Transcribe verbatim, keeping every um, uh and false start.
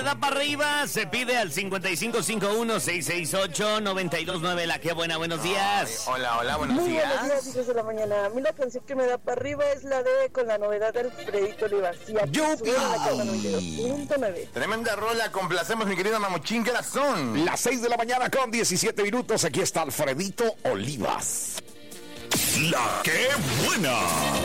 da para arriba se pide al cincuenta y cinco cincuenta y uno, seiscientos sesenta y ocho, noventa y dos nueve. La que buena, buenos días. Ay, hola, hola, buenos Muy días. buenos días, hijos de la mañana. A mí la canción que me da para arriba es la de Con la novedad del Alfredito Olivas. Y aquí ¡Yupi! suena la Casa noventa y dos punto nueve. Tremenda rola, complacemos, mi querido Mamuchín, ¿qué horas son? Las seis de la mañana con diecisiete minutos. Aquí está Alfredito Olivas. La que buena.